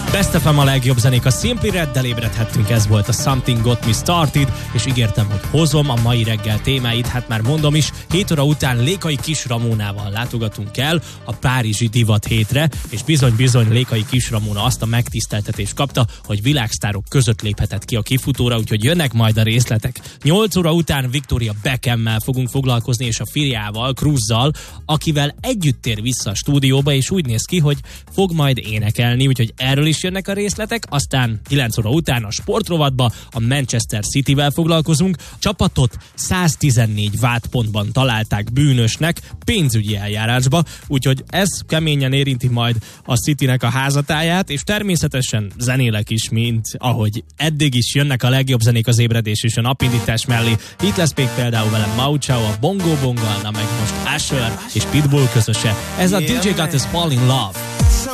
Best FM a legjobb zenék, a Simply Reddel ébredhettünk, ez volt a Something Got Me Started, és ígértem, hogy hozom a mai reggel témáit, hát már mondom is, 7 óra után Lékai Kis Ramónával látogatunk el a Párizsi Divat hétre, és bizony Lékai Kis Ramóna azt a megtiszteltetést kapta, hogy világsztárok között léphetett ki a kifutóra, úgyhogy jönnek majd a részletek. 8 óra után Victoria Beckham-mel fogunk foglalkozni, és a fiával, Cruzzal, akivel együtt tér vissza a stúdióba, és úgy néz ki, hogy fog majd énekelni, úgyhogy erről is jönnek a részletek, aztán 9 óra után a sportrovatba a Manchester Cityvel foglalkozunk. A csapatot 114 vádpontban találták bűnösnek pénzügyi eljárásba, úgyhogy ez keményen érinti majd a Citynek a házatáját, és természetesen zenélek is, mint ahogy eddig is jönnek a legjobb zenék az ébredés és a napindítás mellé. Itt lesz még például velem Mau Chao, a Bongo Bongal, na meg most Usher és Pitbull közöse. Ez a DJ Got Us Fall in Love.